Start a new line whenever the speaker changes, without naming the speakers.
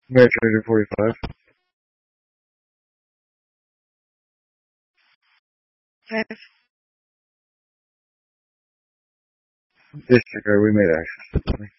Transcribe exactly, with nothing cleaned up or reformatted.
Marriage one forty-five.
Five.
Disregard, we made access to the money.